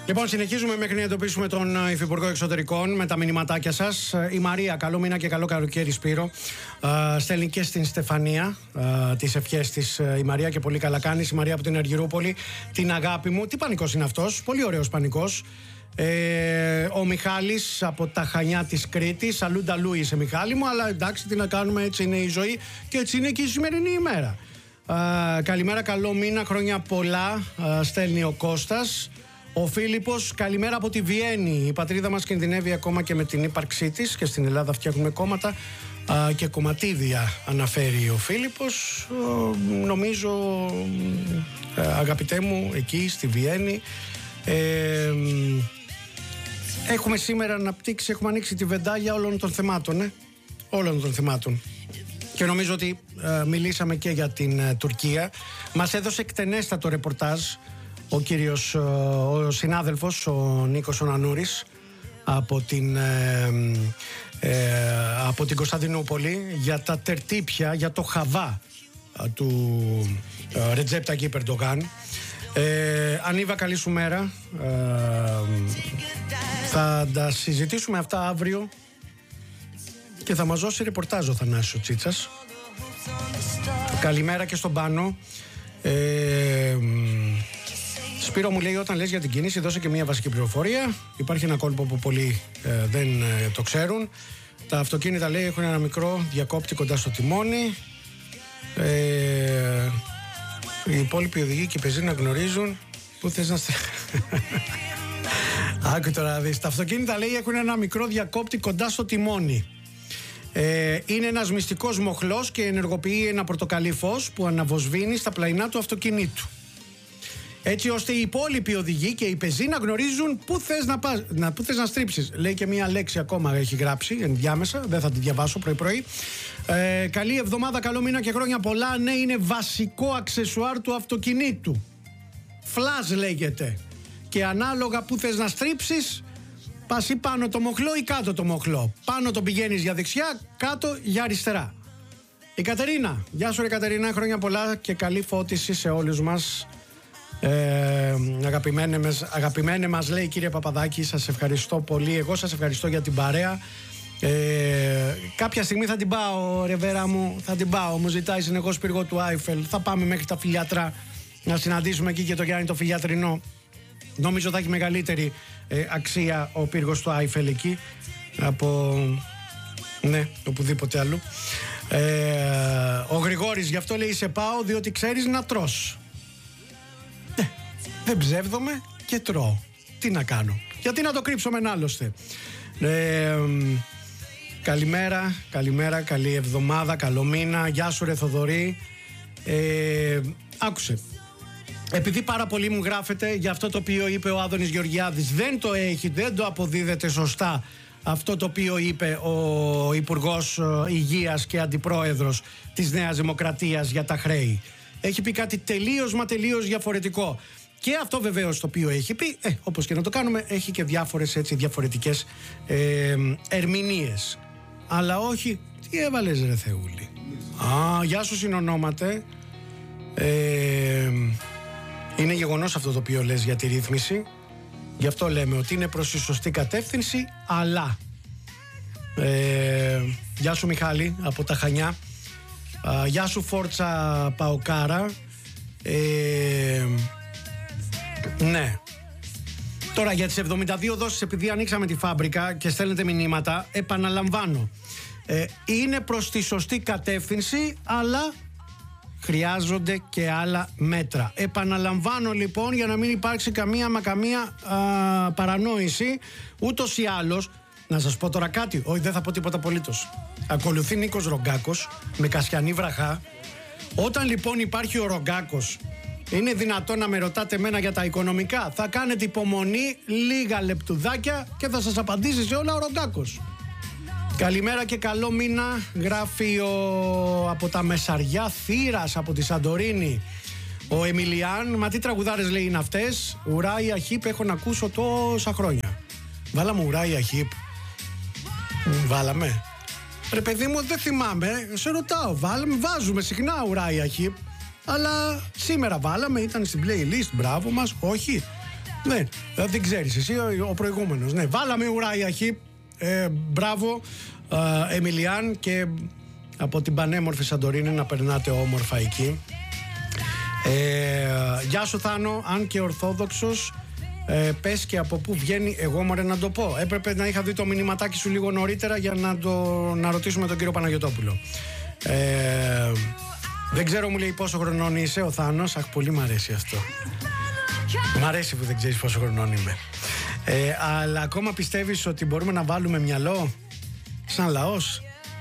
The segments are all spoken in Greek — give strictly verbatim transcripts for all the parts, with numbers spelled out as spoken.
Λοιπόν, συνεχίζουμε μέχρι να εντοπίσουμε τον Υφυπουργό Εξωτερικών με τα μηνυματάκια σας. Η Μαρία, καλό μήνα και καλό καλοκαίρι, Σπύρο. Uh, στέλνει και στην Στεφανία uh, τις ευχές της uh, η Μαρία και πολύ καλά κάνεις. Η Μαρία από την Αργυρούπολη, την αγάπη μου. Τι πανικός είναι αυτός, πολύ ωραίος πανικός. Ε, ο Μιχάλης από τα Χανιά της Κρήτης. Αλλούνταλού είσαι, Μιχάλη μου, αλλά εντάξει, τι να κάνουμε, έτσι είναι η ζωή και έτσι είναι και η σημερινή ημέρα. Uh, καλημέρα, καλό μήνα, χρόνια πολλά, uh, στέλνει ο Κώστας. Ο Φίλιππος, καλημέρα από τη Βιέννη. Η πατρίδα μας κινδυνεύει ακόμα και με την ύπαρξή της και στην Ελλάδα φτιάχνουμε κόμματα α, και κομματίδια, αναφέρει ο Φίλιππος. Ο, νομίζω, α, αγαπητέ μου, εκεί στη Βιέννη ε, έχουμε σήμερα αναπτύξει, έχουμε ανοίξει τη βεντάλια όλων των θεμάτων, ε, όλων των θεμάτων. Και νομίζω ότι α, μιλήσαμε και για την α, Τουρκία. Μας έδωσε εκτενέστατο ρεπορτάζ ο κύριος, ο συνάδελφος, ο Νίκος ο Νανούρης από την, ε, ε, από την Κωνσταντινούπολη για τα τερτύπια, για το χαβά του ε, Ρετζέπ Ταγιίπ Ερντογάν. Ε, Ανίβα, καλή σου μέρα. Ε, θα τα συζητήσουμε αυτά αύριο και θα μας δώσει ρεπορτάζ ο Θανάσης ο Τσίτσας. Καλημέρα και στον Πάνο. Ε, Σπύρο, μου λέει, όταν λες για την κίνηση, δώσε και μια βασική πληροφορία. Υπάρχει ένα κόλπο που πολλοί ε, δεν ε, το ξέρουν. Τα αυτοκίνητα, λέει, έχουν ένα μικρό διακόπτη κοντά στο τιμόνι. Ε, οι υπόλοιποι οδηγοί και οι πεζοί να γνωρίζουν πού θες να... Άκου τώρα να δεις. Τα αυτοκίνητα, λέει, έχουν ένα μικρό διακόπτη κοντά στο τιμόνι. Ε, είναι ένας μυστικός μοχλός και ενεργοποιεί ένα πορτοκαλί φως που αναβοσβήνει στα πλαϊνά του αυτοκινήτου. Έτσι ώστε οι υπόλοιποι οδηγοί και οι πεζοί να γνωρίζουν πού θες να, πας, να, πού θες να στρίψεις. Λέει και μία λέξη ακόμα έχει γράψει ενδιάμεσα, δεν θα τη διαβάσω πρωί-πρωί. Ε, καλή εβδομάδα, καλό μήνα και χρόνια πολλά. Ναι, είναι βασικό αξεσουάρ του αυτοκινήτου. Φλάζ λέγεται. Και ανάλογα πού θες να στρίψεις, πας ή πάνω το μοχλό ή κάτω το μοχλό. Πάνω το πηγαίνεις για δεξιά, κάτω για αριστερά. Η Κατερίνα, γεια σου ρε Κατερίνα, χρόνια πολλά και καλή φώτιση σε όλους μας. Ε, αγαπημένε, μας, αγαπημένε μας, λέει, κύριε Παπαδάκη, σας ευχαριστώ πολύ. Εγώ σας ευχαριστώ για την παρέα. ε, Κάποια στιγμή θα την πάω, ρεβέρα μου, θα την πάω. Μου ζητάει συνεχώς πύργο του Άιφελ. Θα πάμε μέχρι τα Φιλιάτρα να συναντήσουμε εκεί και το Γιάννη το Φιλιατρινό. Νομίζω θα έχει μεγαλύτερη ε, αξία ο πύργος του Άιφελ εκεί από, ναι, οπουδήποτε αλλού. ε, Ο Γρηγόρης, γι' αυτό λέει σε πάω, διότι ξέρεις να τρως. Δεν ψεύδομαι και τρώω. Τι να κάνω, γιατί να το κρύψω μεν άλλωστε. ε, Καλημέρα, καλημέρα, καλή εβδομάδα, καλό μήνα. Γεια σου ρε Θοδωρή. ε, Άκουσε, επειδή πάρα πολύ μου γράφετε για αυτό το οποίο είπε ο Άδωνης Γεωργιάδης, δεν το έχει, δεν το αποδίδεται σωστά αυτό το οποίο είπε ο Υπουργός Υγείας και Αντιπρόεδρος της Νέας Δημοκρατίας για τα χρέη. Έχει πει κάτι τελείως μα τελείως διαφορετικό. Και αυτό βεβαίως το οποίο έχει πει, ε, όπως και να το κάνουμε, έχει και διάφορες έτσι διαφορετικές ε, ερμηνείες. Αλλά όχι, τι έβαλες ρε Θεούλη. Α, γεια σου συνονόματε. Ε, είναι γεγονός αυτό το οποίο λες για τη ρύθμιση. Γι' αυτό λέμε ότι είναι προς τη σωστή κατεύθυνση, αλλά ε, γεια σου Μιχάλη από τα Χανιά. Α, γεια σου Φόρτσα Παοκάρα. ε, Ναι. Τώρα για τις εβδομήντα δύο δόσεις, επειδή ανοίξαμε τη φάμπρικα και στέλνετε μηνύματα, επαναλαμβάνω, ε, είναι προς τη σωστή κατεύθυνση, αλλά χρειάζονται και άλλα μέτρα. Επαναλαμβάνω λοιπόν, για να μην υπάρξει καμία μα καμία α, παρανόηση. Ούτως ή άλλως, να σας πω τώρα κάτι, όχι δεν θα πω τίποτα απολύτως. Ακολουθεί Νίκος Ρογκάκος με Κασιανή Βραχά. Όταν λοιπόν υπάρχει ο Ρογκάκος, είναι δυνατόν να με ρωτάτε εμένα για τα οικονομικά? Θα κάνετε υπομονή λίγα λεπτουδάκια και θα σας απαντήσει σε όλα ο Ρογκάκος. Καλημέρα και καλό μήνα, γράφει ο, από τα Μεσαριά Θήρας, από τη Σαντορίνη, ο Εμιλιάν. Μα τι τραγουδάρες, λέει, είναι αυτές? Ουράια Χίπ έχω να ακούσω τόσα χρόνια. Βάλαμε Ουράια Χίπ? Βάλαμε. Ρε παιδί μου, δεν θυμάμαι, σε ρωτάω. Βάλαμε, βάζουμε συχνά Ουράια Χίπ, αλλά σήμερα βάλαμε, ήταν στην playlist, μπράβο μας. Όχι, Ναι, δεν ξέρεις εσύ, ο, ο προηγούμενος. Ναι, βάλαμε Ουράια Χ. Ε, μπράβο, ε, Εμιλιάν, και από την πανέμορφη Σαντορίνη να περνάτε όμορφα εκεί. Ε, γεια σου Θάνο, αν και ορθόδοξος, ε, πες και από πού βγαίνει, εγώ μωρέ να το πω. Έπρεπε να είχα δει το μηνυματάκι σου λίγο νωρίτερα για να, το, να ρωτήσουμε τον κύριο Παναγιωτόπουλο. Ε, δεν ξέρω, μου λέει πόσο χρονών είσαι ο Θάνος. Αχ, πολύ μ' αρέσει αυτό. Μ' αρέσει που δεν ξέρεις πόσο χρονών είμαι. Ε, αλλά ακόμα πιστεύεις ότι μπορούμε να βάλουμε μυαλό σαν λαός?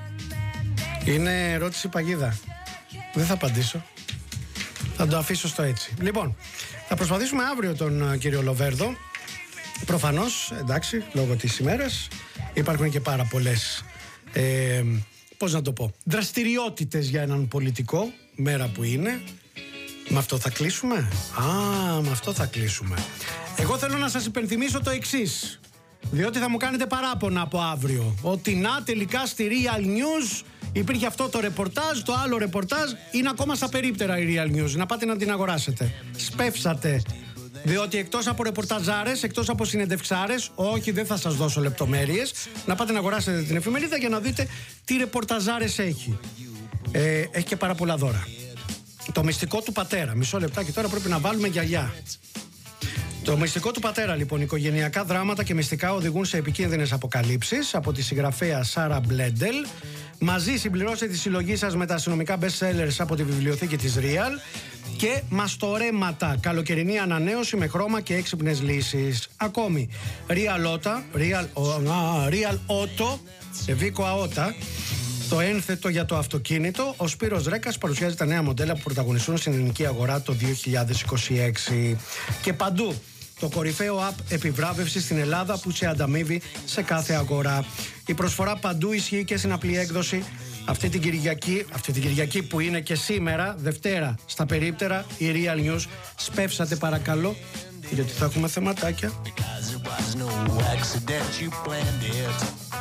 Είναι ερώτηση παγίδα. Δεν θα απαντήσω. Θα το αφήσω στο έτσι. Λοιπόν, θα προσπαθήσουμε αύριο τον uh, κύριο Λοβέρδο. Προφανώς, εντάξει, λόγω της ημέρας υπάρχουν και πάρα πολλές ε, πώς να το πω, δραστηριότητες για έναν πολιτικό, μέρα που είναι. Με αυτό θα κλείσουμε. Α, με αυτό θα κλείσουμε. Εγώ θέλω να σας υπενθυμίσω το εξής, διότι θα μου κάνετε παράπονα από αύριο, ότι να τελικά στη Real News υπήρχε αυτό το ρεπορτάζ, το άλλο ρεπορτάζ είναι ακόμα στα περίπτερα η Real News. Να πάτε να την αγοράσετε. Σπεύσατε. Διότι εκτός από ρεπορταζάρες, εκτός από συνεντευξάρες, όχι, δεν θα σας δώσω λεπτομέρειες, να πάτε να αγοράσετε την εφημερίδα για να δείτε τι ρεπορταζάρες έχει. Ε, έχει και πάρα πολλά δώρα. Το μυστικό του πατέρα. Μισό λεπτάκι τώρα, πρέπει να βάλουμε γυαλιά. Το μυστικό του πατέρα, λοιπόν, οικογενειακά δράματα και μυστικά οδηγούν σε επικίνδυνες αποκαλύψεις, από τη συγγραφέα Σάρα Μπλέντελ. Μαζί συμπληρώστε τη συλλογή σας με τα αστυνομικά best sellers από τη βιβλιοθήκη της Real. Και μαστορέματα, καλοκαιρινή ανανέωση με χρώμα και έξυπνες λύσεις. Ακόμη, Real Auto, Real, Real Auto, Βίκο Αότα, το ένθετο για το αυτοκίνητο. Ο Σπύρος Ρέκας παρουσιάζει τα νέα μοντέλα που πρωταγωνιστούν στην ελληνική αγορά το δύο χιλιάδες είκοσι έξι. Και παντού, το κορυφαίο app επιβράβευση στην Ελλάδα που σε ανταμείβει σε κάθε αγορά. Η προσφορά παντού ισχύει και στην απλή έκδοση. Αυτή την Κυριακή, αυτή την Κυριακή που είναι και σήμερα, Δευτέρα, στα περίπτερα, η Real News. Σπεύσατε παρακαλώ, γιατί θα έχουμε θεματάκια.